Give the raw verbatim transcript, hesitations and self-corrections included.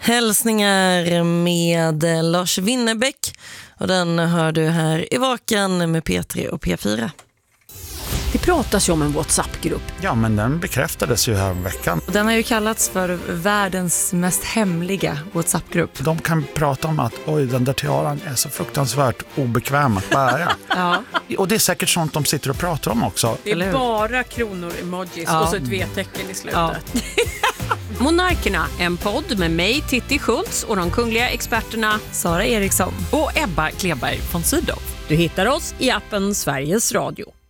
Hälsningar med Lars Winnerbäck, och den hör du här i Vaken med P tre och P fyra. Det pratas ju om en WhatsApp-grupp. Ja, men den bekräftades ju här veckan. Den har ju kallats för världens mest hemliga WhatsApp-grupp. De kan prata om att oj, den där tiaran är så fruktansvärt obekväm att bära. Ja. Och det är säkert sånt de sitter och pratar om också. Det är bara kronor, emojis Ja. och så ett V-tecken i slutet. Ja. Monarkerna, en podd med mig, Titti Schultz, och de kungliga experterna Sara Eriksson och Ebba Kleberg von Sydow. Du hittar oss i appen Sveriges Radio.